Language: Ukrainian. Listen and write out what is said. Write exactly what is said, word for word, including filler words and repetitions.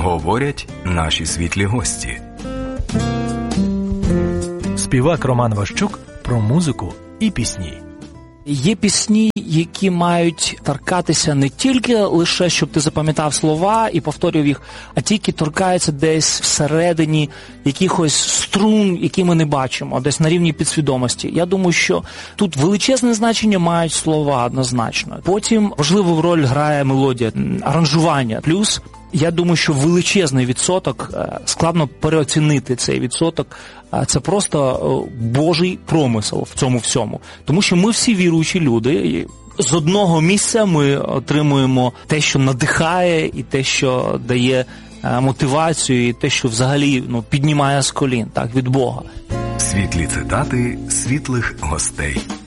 Говорять наші світлі гості. Співак Роман Ващук про музику і пісні. Є пісні, які мають торкатися не тільки лише, щоб ти запам'ятав слова і повторював їх, а тільки торкаються десь всередині якихось струн, які ми не бачимо, десь на рівні підсвідомості. Я думаю, що тут величезне значення мають слова однозначно. Потім важливу роль грає мелодія, аранжування. Плюс, я думаю, що величезний відсоток, складно переоцінити цей відсоток, це просто Божий промисел в цьому всьому. Тому що ми всі віруючі люди, з одного місця ми отримуємо те, що надихає, і те, що дає мотивацію, і те, що взагалі ну, піднімає з колін, так, від Бога. Світлі цитати світлих гостей.